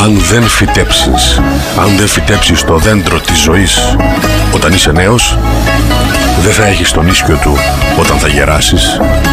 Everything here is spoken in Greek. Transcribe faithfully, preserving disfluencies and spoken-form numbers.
Αν δεν φυτέψεις, αν δεν φυτέψεις το δέντρο της ζωής όταν είσαι νέος, δεν θα έχεις τον ίσκιο του όταν θα γεράσεις.